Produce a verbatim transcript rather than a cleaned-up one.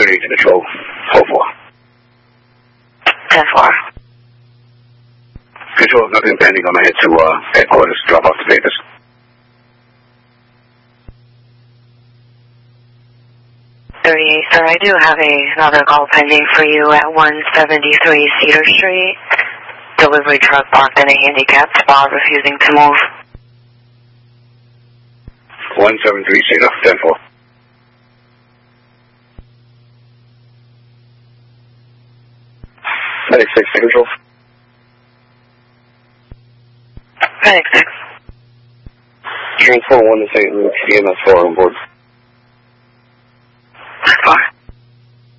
thirty to control. Hold four. ten four. Control, nothing pending. I'm going to head to uh, headquarters, drop off the papers. thirty-eight, sir. I do have a, another call pending for you at one seventy-three Cedar Street. Delivery truck parked in a handicapped spot, refusing to move. one seventy-three Cedar, ten four. Medic six, control. Medic six. Transform one to Saint Luke, C M S four on board.